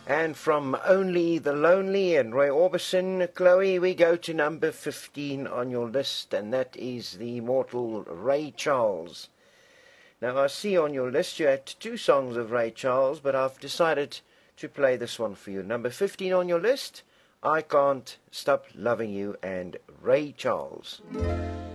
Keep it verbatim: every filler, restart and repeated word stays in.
And from Only the Lonely and Roy Orbison, Chloe, we go to number fifteen on your list, and that is the immortal Ray Charles. Now, I see on your list you had two songs of Ray Charles, but I've decided to play this one for you. Number fifteen on your list, I Can't Stop Loving You, and Ray Charles.